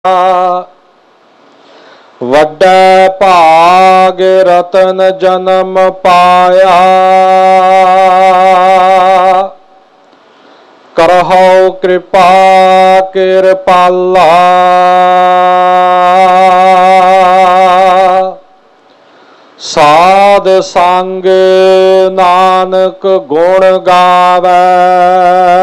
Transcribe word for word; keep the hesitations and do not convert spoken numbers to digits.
ਵੱਡਾ ਭਾਗ ਰਤਨ ਜਨਮ ਪਾਇਆ। ਕਰਹੁ ਕਿਰਪਾ ਕਿਰਪਾਲਾ। ਸਾਧ ਸੰਗ ਨਾਨਕ ਗੁਣ ਗਾਵੈ।